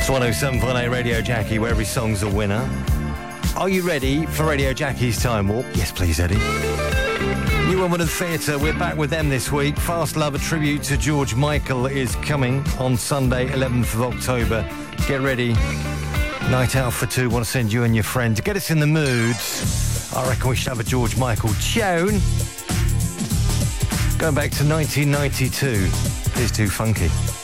It's 107.8 Radio Jackie, where every song's a winner. Are you ready for Radio Jackie's Time Warp? Yes, please, Eddie. New Wimbledon Theatre, we're back with them this week. Fast Love, a tribute to George Michael, is coming on Sunday, 11th of October. Get ready. Night out for two. Want to send you and your friend to get us in the mood. I reckon we should have a George Michael tune. Going back to 1992. Here's Too Funky.